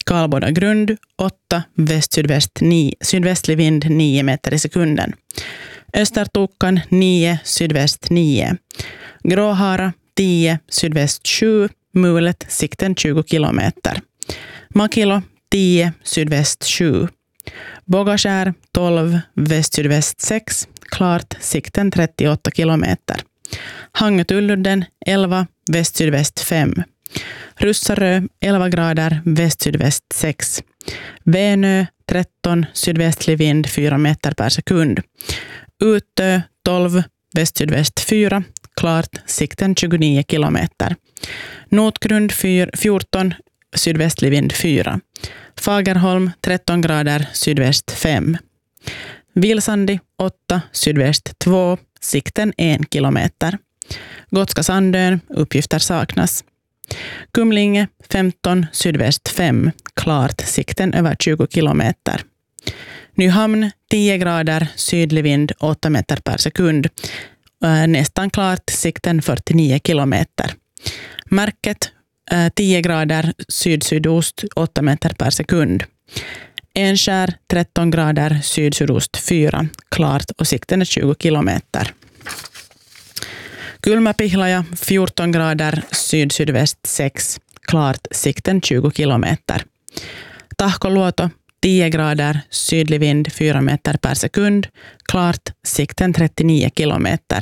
Karlboda grund 8, sydvästlig vind 9 meter i sekunden. Östertokan 9, sydväst 9. Gråhara 10, sydväst 7, mulet sikten 20 kilometer. Makilo 10, sydväst 7. Bågaskär 12, väst-sydväst 6, klart sikten 38 kilometer. Hangötulludden 11, väst-sydväst 5. Russarö 11 grader, väst-sydväst 6. Vänö 13, sydvästlig vind 4 meter per sekund. Utö 12, väst-sydväst 4, klart sikten 29 kilometer. Notgrund 14, sydvästlig vind 4. Fagerholm 13 grader, sydväst 5. Vilsandi 8, sydväst 2, sikten 1 kilometer. Gotska Sandön, uppgifter saknas. Kumlinge 15, sydväst 5, klart sikten över 20 kilometer. Nyhamn 10 grader, sydlig vind 8 meter per sekund. Nästan klart sikten 49 kilometer. Märket 10 grader, syd-sydost 8 meter per sekund. Enskär 13 grader, syd-sydost 4, klart och sikten är 20 kilometer. Kulmapihlaja 14 grader, syd-sydväst 6, klart sikten 20 kilometer. Tahkoluoto 10 grader, sydlig vind 4 meter per sekund, klart sikten 39 kilometer.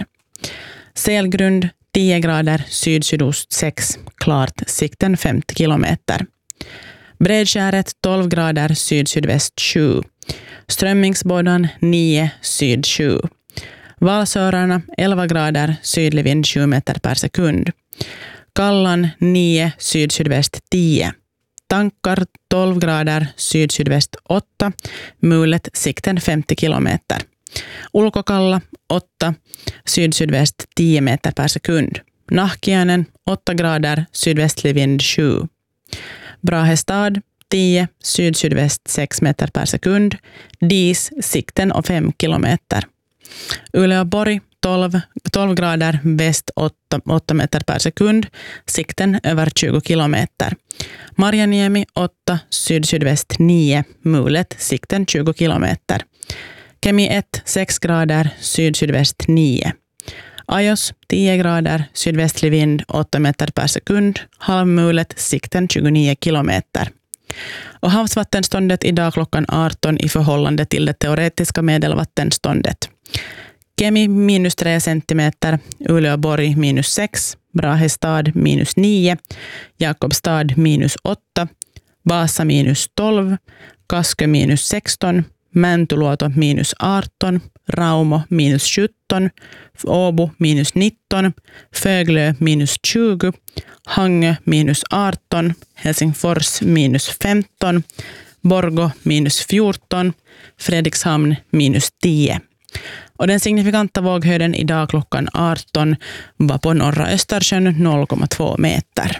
Selgrund 10 grader, syd-sydost 6, klart sikten 50 kilometer. Bredskäret 12 grader, syd-sydväst 7. Strömmingsbådan 9, syd 7. Valsörarna 11 grader, sydlig vind 7 meter per sekund. Kallan 9, syd-sydväst 10. Tankar 12 grader, syd-sydväst 8. Mulet sikten 50 kilometer. Ulkokalla 8, syd-sydväst 10 meter per sekund. Nahkiainen 8 grader, sydvästlig vind 7. Brahestad 10, syd-sydväst 6 meter per sekund. Dis sikten och 5 kilometer. Uleåborg 12 grader, väst 8 meter per sekund. Sikten över 20 kilometer. Marjaniemi 8, syd-sydväst 9. Mulet sikten 20 kilometer. Kemi 1, 6 grader, syd-sydväst 9. Ajos 10 grader, sydvästlig vind 8 meter per sekund. Halvmulet sikten 29 kilometer. Och havsvattenståndet idag klockan 18 i förhållande till det teoretiska medelvattenståndet. Kemi minus 3 centimeter, Uleåborg minus 6, Brahestad minus 9, Jakobstad minus 8, Vasa minus 12, Kaskö minus 16, Mäntyluoto minus 18, Raumo minus 17, Åbo minus 19, Föglö minus 20, Hangö minus 18, Helsingfors minus 15, Borgå minus 14, Fredrikshamn minus 10. Och den signifikanta våghöjden idag klockan 18 var på norra Östersjön 0,2 meter.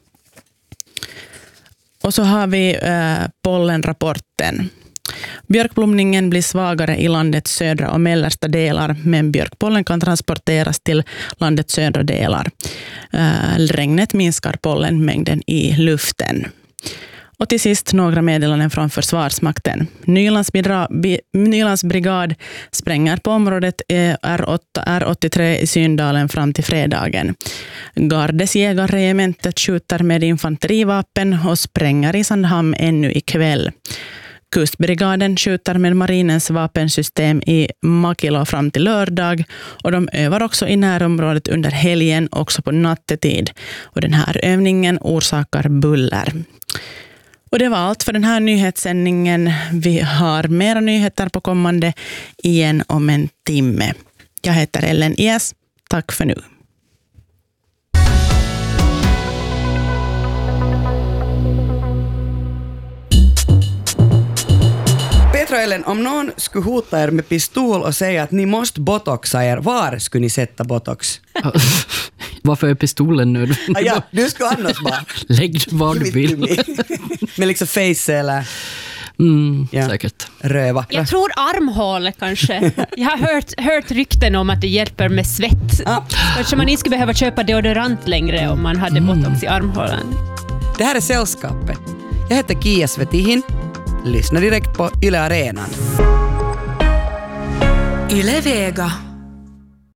Och så har vi pollenrapporten. Björkblomningen blir svagare i landets södra och mellersta delar, men björkpollen kan transporteras till landets södra delar. Regnet minskar pollenmängden i luften. Och till sist några meddelanden från Försvarsmakten. Nylands brigad spränger på området R83 i Syndalen fram till fredagen. Gardes jägarregementet skjuter med infanterivapen och spränger i Sandhamn ännu ikväll. Kustbrigaden skjuter med marinens vapensystem i Makilo fram till lördag, och de övar också i närområdet under helgen, också på nattetid. Och den här övningen orsakar buller. Och det var allt för den här nyhetssändningen. Vi har mera nyheter på kommande igen om en timme. Jag heter Ellen Ies. Tack för nu. Petra och Ellen, om någon skulle hota er med pistol och säga att ni måste botoxa er, var skulle ni sätta botox? Varför är pistolen nu? Ja, du skulle annars bara... Lägg var du vill. Med liksom face eller... Säkert. Röva. Jag tror armhål kanske. Jag har hört rykten om att det hjälper med svett. Kanske man inte skulle behöva köpa deodorant längre om man hade botox i armhålen. Det här är Sällskapet. Jag heter Kia Svetihin. Lyssna direkt på Yle Arenan. Yle Vega.